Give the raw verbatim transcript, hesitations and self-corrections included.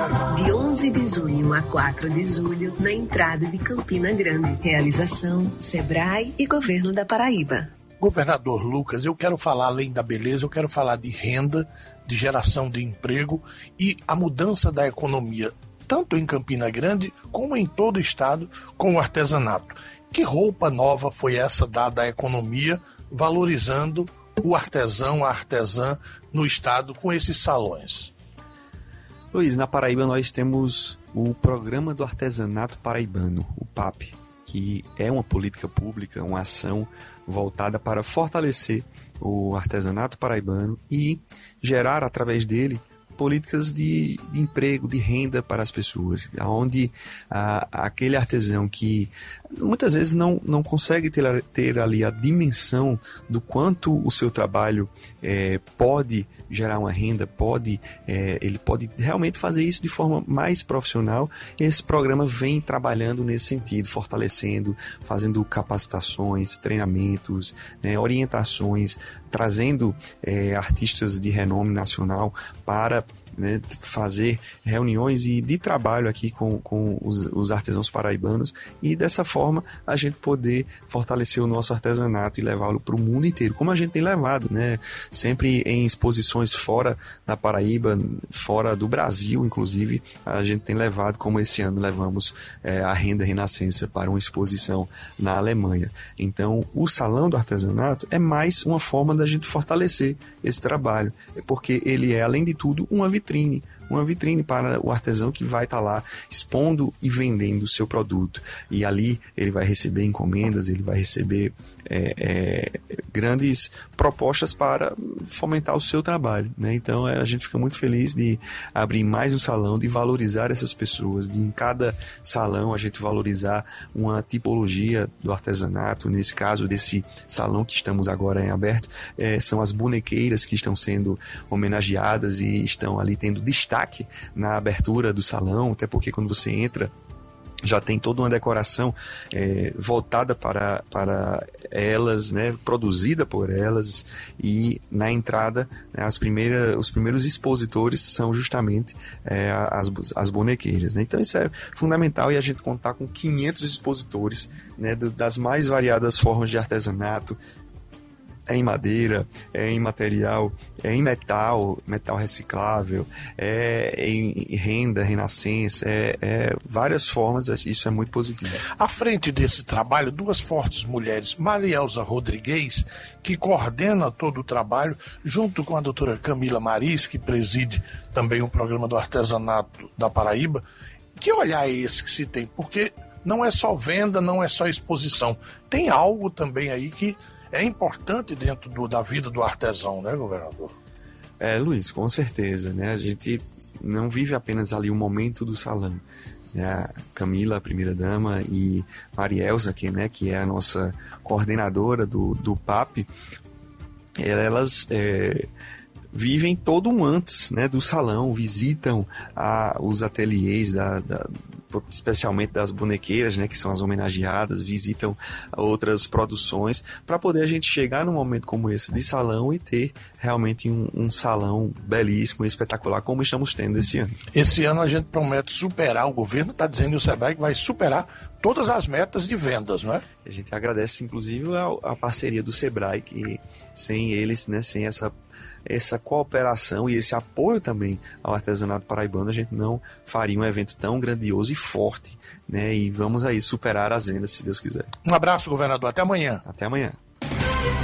De onze de junho a quatro de julho, na entrada de Campina Grande. Realização, Sebrae e Governo da Paraíba. Governador Lucas, eu quero falar, além da beleza, eu quero falar de renda, de geração de emprego e a mudança da economia, tanto em Campina Grande como em todo o estado, com o artesanato. Que roupa nova foi essa dada à economia, valorizando o artesão, a artesã no estado com esses salões? Luiz, na Paraíba nós temos o Programa do Artesanato Paraibano, o P A P, que é uma política pública, uma ação voltada para fortalecer o artesanato paraibano e gerar, através dele, políticas de, de emprego, de renda para as pessoas, onde ah, aquele artesão que muitas vezes não, não consegue ter, ter ali a dimensão do quanto o seu trabalho eh, pode gerar uma renda, pode, é, ele pode realmente fazer isso de forma mais profissional. Esse programa vem trabalhando nesse sentido, fortalecendo, fazendo capacitações, treinamentos, né, orientações, trazendo é, artistas de renome nacional para, né, fazer reuniões e de trabalho aqui com, com os, os artesãos paraibanos e dessa forma a gente poder fortalecer o nosso artesanato e levá-lo para o mundo inteiro, como a gente tem levado, né? Sempre em exposições fora da Paraíba, fora do Brasil, inclusive, a gente tem levado, como esse ano levamos é, a Renda Renascença para uma exposição na Alemanha. Então, o Salão do Artesanato é mais uma forma da gente fortalecer esse trabalho, porque ele é, além de tudo, uma vitrine, uma vitrine para o artesão que vai estar lá expondo e vendendo o seu produto. E ali ele vai receber encomendas, ele vai receber é, é, grandes propostas para fomentar o seu trabalho, né? Então a gente fica muito feliz de abrir mais um salão, de valorizar essas pessoas, de em cada salão a gente valorizar uma tipologia do artesanato. Nesse caso desse salão que estamos agora em aberto, é, são as bonequeiras que estão sendo homenageadas e estão ali tendo destaque na abertura do salão, até porque quando você entra já tem toda uma decoração é, voltada para, para elas, né, produzida por elas, e na entrada, né, as primeiras, os primeiros expositores são justamente é, as, as bonequeiras, né? Então isso é fundamental, e a gente contar com quinhentos expositores, né, das mais variadas formas de artesanato, é em madeira, é em material, é em metal, metal reciclável, é em renda, renascença, é, é várias formas, isso é muito positivo. À frente desse trabalho, duas fortes mulheres, Marielza Rodrigues, que coordena todo o trabalho, junto com a doutora Camila Maris, que preside também o programa do artesanato da Paraíba. Que olhar é esse que se tem? Porque não é só venda, não é só exposição, tem algo também aí que é importante dentro do, da vida do artesão, né, governador? É, Luiz, com certeza, né? A gente não vive apenas ali o momento do salão. Né? A Camila, a primeira-dama, e Marielza, que, né, que é a nossa coordenadora do, do P A P, elas é, vivem todo um antes, né, do salão, visitam a, os ateliês da, da especialmente das bonequeiras, né, que são as homenageadas, visitam outras produções, para poder a gente chegar num momento como esse de salão e ter realmente um, um salão belíssimo e espetacular, como estamos tendo esse ano. Esse ano a gente promete superar, o governo está dizendo, e o Sebrae, que vai superar todas as metas de vendas, não é? A gente agradece, inclusive, a, a parceria do Sebrae, que sem eles, né, sem essa essa cooperação e esse apoio também ao artesanato paraibano, a gente não faria um evento tão grandioso e forte, né? E vamos aí superar as vendas, se Deus quiser. Um abraço, governador. Até amanhã. Até amanhã.